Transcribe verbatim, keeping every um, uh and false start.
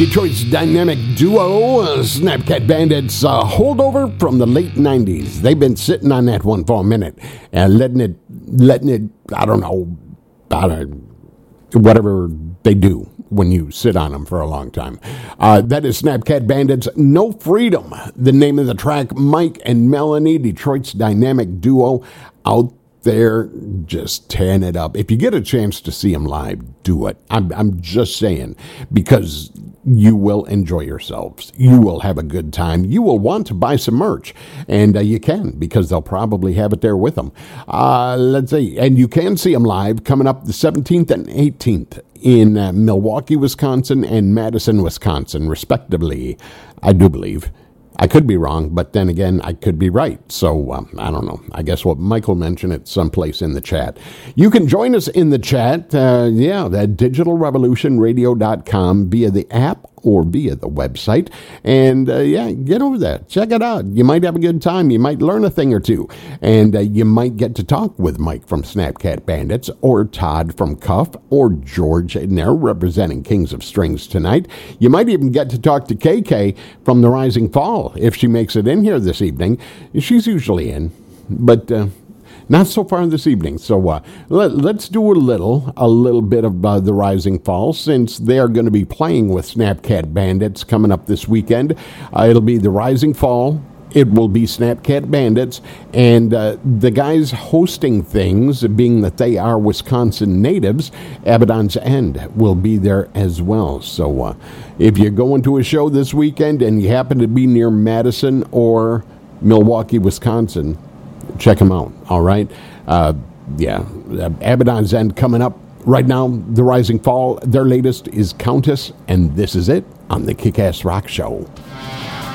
Detroit's dynamic duo, uh, Snapcat Bandits, uh, holdover from the late nineties. They've been sitting on that one for a minute and letting it, letting it, I don't know, I don't, whatever they do when you sit on them for a long time. Uh, that is Snapcat Bandits, No Freedom. The name of the track, Mike and Melanie, Detroit's dynamic duo, out there just tearing it up. If you get a chance to see them live, do it. I'm, I'm just saying, because you will enjoy yourselves. You will have a good time. You will want to buy some merch, and uh, you can, because they'll probably have it there with them. Uh, let's see, and you can see them live coming up the seventeenth and eighteenth in uh, Milwaukee, Wisconsin, and Madison, Wisconsin, respectively, I do believe. I could be wrong, but then again, I could be right. So, um, I don't know. I guess what Michael mentioned it someplace in the chat. You can join us in the chat, uh, yeah, at digital revolution radio dot com via the app or via the website. And, uh, yeah, get over there. Check it out. You might have a good time. You might learn a thing or two. And uh, you might get to talk with Mike from Snapcat Bandits, or Todd from Cuff, or George, and they're representing Kings of Strings tonight. You might even get to talk to K K from The Rising Fall, if she makes it in here this evening. She's usually in, but uh, not so far this evening. So uh, let, let's do a little, a little bit of uh, The Rising Fall, since they are going to be playing with Snapcat Bandits coming up this weekend. Uh, it'll be The Rising Fall. It will be Snapcat Bandits, and uh, the guys hosting things, being that they are Wisconsin natives, Abaddon's End will be there as well. So uh, if you're going to a show this weekend and you happen to be near Madison or Milwaukee, Wisconsin, check them out, all right? Uh, yeah, Abaddon's End coming up right now, The Rising Fall. Their latest is Countess, and this is it on the Kick-Ass Rock Show.